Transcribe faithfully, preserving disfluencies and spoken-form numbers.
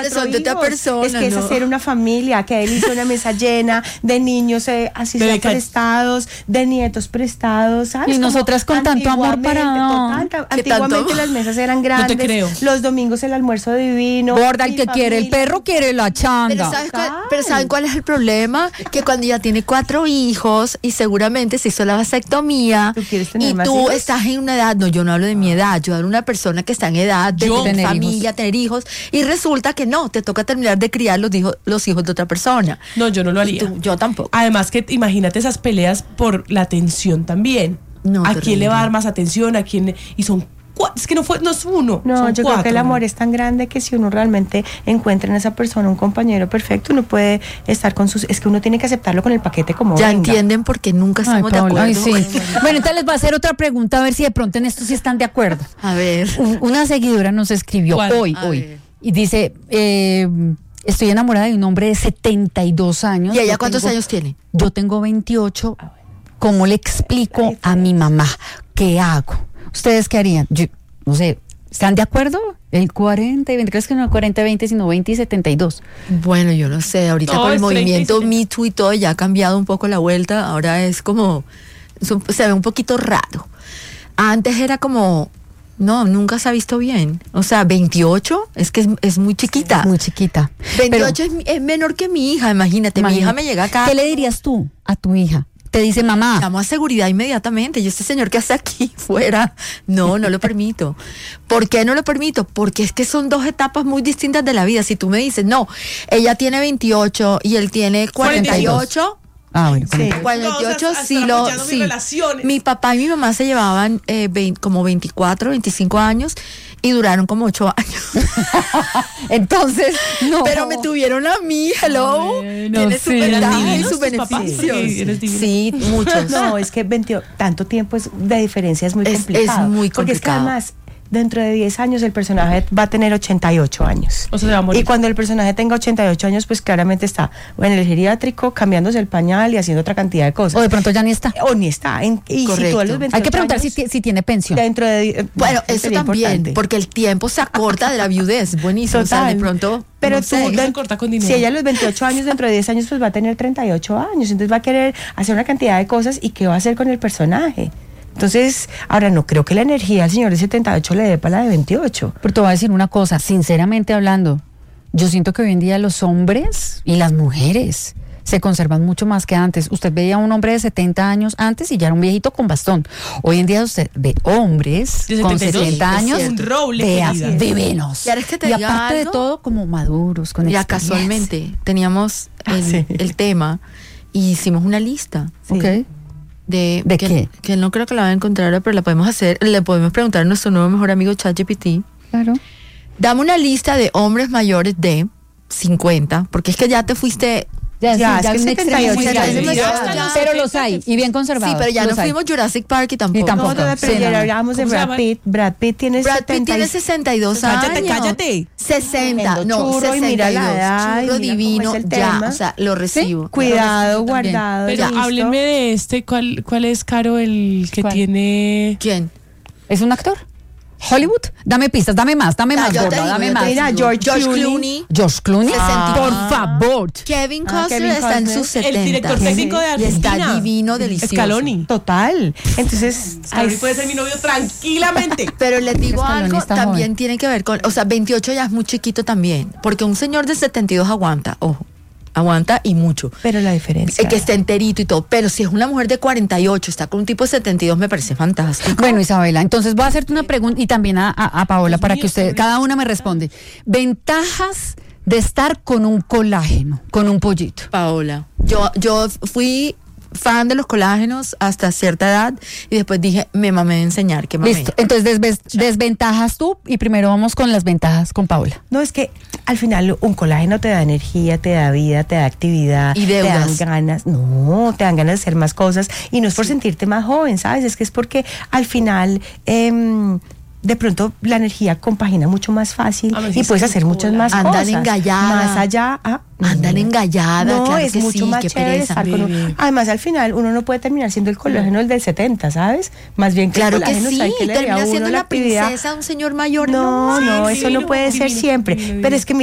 cuatro son de otra hijos. persona, Es que es ¿no? hacer una familia, que él hizo una mesa llena de niños eh, así De sean beca- prestados, de nietos prestados, ¿sabes? Y Como nosotras con tanto amor para- antiguamente, total, ta- ¿Qué tanto? antiguamente las mesas eran grandes, creo. los domingos el almuerzo divino. Gorda, el mi que quiere el familia. perro quiere la Pero, chanda. ¿sabes cuál, pero ¿saben cuál es el problema? Que cuando ya tiene cuatro hijos y seguramente se hizo la vasectomía ¿Tú quieres tener y más tú hijos? estás en una edad, no, yo no hablo de mi edad, yo hablo de una persona que está en edad de Yo- tener Tener familia, hijos. tener hijos y resulta que no, te toca terminar de criar los hijos, los hijos de otra persona. No, yo no lo Y haría. tú- yo tampoco. Además que imagínate esas peleas por la atención también. No, ¿A terrible. quién le va a dar más atención? ¿A quién le- Y son cuatro, es que no fue, no es uno. No, son yo cuatro. creo que el amor es tan grande que si uno realmente encuentra en esa persona un compañero perfecto, uno puede estar con sus... Es que uno tiene que aceptarlo con el paquete como Ya venga. entienden porque nunca Ay, estamos de Paola, acuerdo. ay, sí. Bueno, entonces les voy a hacer otra pregunta a ver si de pronto en esto sí están de acuerdo. A ver. Un- Una seguidora nos escribió ¿Cuál? hoy, A hoy, ver. y dice, eh, estoy enamorada de un hombre de setenta y dos años. ¿Y ella Yo cuántos tengo- años tiene? Yo tengo veintiocho. ¿Cómo le explico a mi mamá qué hago? ¿Ustedes qué harían? Yo, no sé, ¿están de acuerdo? El cuarenta y veinte, ¿crees que no cuarenta y veinte, sino veinte y setenta y dos? Bueno, yo no sé, ahorita No, con el es treinta y movimiento setenta. Me Too y todo ya ha cambiado un poco la vuelta, ahora es como, es un- se ve un poquito raro. Antes era como, no, nunca se ha visto bien. O sea, veintiocho es que es, es muy chiquita. Muy chiquita. veintiocho es, mi- es menor que mi hija, imagínate, mi hija me llega acá. ¿Qué le dirías tú a tu hija? Te dice, mamá, Llamo a seguridad inmediatamente. Yo, este señor que hace aquí fuera, no, no lo permito. ¿Por qué no lo permito? Porque es que son dos etapas muy distintas de la vida. Si tú me dices, no, ella tiene veintiocho y él tiene cuarenta y ocho. ah, bueno, Sí. cuarenta y ocho, Todos sí hasta lo, apoyando mis sí. relaciones. Mi papá y mi mamá se llevaban eh, veinte como veinticuatro, veinticinco años y duraron como ocho años. entonces, no. Pero me tuvieron a mí, hello. Bueno, Tiene su sí. ventaja ¿Eran y divinos sus tus papás? beneficios. Sí, eres divina. Sí, muchos. No, es que veinte, tanto tiempo es, de diferencia es muy Es- complicado. es muy Porque es que complicado. además, dentro de diez años el personaje va a tener ochenta y ocho años. O sea, se va a morir. Y cuando el personaje tenga ochenta y ocho años, pues claramente está o en el geriátrico, cambiándose el pañal y haciendo otra cantidad de cosas. O de pronto ya ni está. O ni está. En, y si tú a Correcto. los veintiocho Hay que preguntar si, años, ti- si tiene pensión. dentro de... eh, Bueno, no, eso sería también, importante. porque el tiempo se acorta de la viudez, buenísimo. O sea, de Total. pronto. Pero no tú, sé. se den- corta con dinero. si ella a los veintiocho años, dentro de diez años, pues va a tener treinta y ocho años. Entonces va a querer hacer una cantidad de cosas. ¿Y qué va a hacer con el personaje? Entonces, ahora no creo que la energía al señor de setenta y ocho le dé para la de veintiocho. Pero te voy a decir una cosa, sinceramente hablando, yo siento que hoy en día los hombres y las mujeres se conservan mucho más que antes. Usted veía a un hombre de setenta años antes y ya era un viejito con bastón. Hoy en día usted ve hombres De con setenta y dos, sesenta es años, cierto. Un roble, vea, querida. divinos. Y ahora es que te y diga aparte de algo, todo, como maduros, con Ya experiencia. casualmente teníamos el, sí. el tema y hicimos una lista Sí. Ok. de, ¿De que, qué? que no creo que la va a encontrar ahora, pero la podemos hacer, le podemos preguntar a nuestro nuevo mejor amigo ChatGPT. Claro. Dame una lista de hombres mayores de cincuenta, porque es que ya te fuiste. Ya, Ya, sí, es que un setenta y extremo ocho muy ya grande. es demasiado. Ya, Ya. pero los hay, y bien conservados. Sí, pero ya no los hay. fuimos Jurassic Park y tampoco. Y tampoco. No, todavía, pero Sí, ya no. hablábamos de ¿Cómo se Brad llama? Pitt. Brad Pitt tiene Brad Pitt setenta y- tiene sesenta y dos Cállate, años. cállate. sesenta, Tremendo no, churro, y mira la sesenta y dos. edad, y Churro mira cómo divino, es el ya, tema. o sea, lo recibo. Cuidado, Lo recibo también. guardado. Pero listo. háblenme de este, ¿cuál, cuál es, Caro, el que ¿Cuál? tiene... ¿Quién? ¿Es un actor? ¿Hollywood? Dame pistas, dame más, dame Ya, más, yo te gorda, digo, dame yo te más. Mira, digo. George George Clooney. Clooney. George Clooney, sesenta. por favor. Kevin Ah, Costner Kevin está en Costner. sus setenta. El director técnico de Y Argentina. está divino, delicioso. Scaloni. Total. Entonces, Scaloni ay, puede ser mi novio tranquilamente. Pero les digo Scaloni algo, está también joven. tiene que ver con, o sea, veintiocho ya es muy chiquito también, porque un señor de setenta y dos aguanta, ojo, aguanta y mucho. pero la diferencia. El que esté enterito y todo, pero si es una mujer de cuarenta y ocho, está con un tipo de setenta y dos, me parece fantástico. Bueno, Isabela, entonces voy a hacerte una pregunta y también a, a- a Paola para mío, que usted, está cada una me responde. Ventajas de estar con un colágeno, con un pollito. Paola, yo, yo fui fan de los colágenos hasta cierta edad y después dije, me mamé de enseñar, que mamé. Listo, entonces desves- desventajas tú y primero vamos con las ventajas con Paola. No, es que al final un colágeno te da energía, te da vida, te da actividad, Y te deudas. dan ganas, no, te dan ganas de hacer más cosas y no es por sentirte más joven, ¿sabes? Es que es porque al final em, de pronto la energía compagina mucho más fácil A ver, y si es puedes que hacer muchas cola. más Andan cosas. engallada. Más allá. ah, Andan no. engallada, No, claro es que mucho sí, más qué chévere pereza. estar con un- Bebé. Además, al final, uno no puede terminar siendo el colágeno el del setenta, ¿sabes? Más bien que Claro el que colágeno, sí, ¿sabes qué le dé a termina uno siendo la la actividad? princesa de un señor mayor. No, no, Sí, eso divino, no puede ser divino, siempre. divino, Pero es que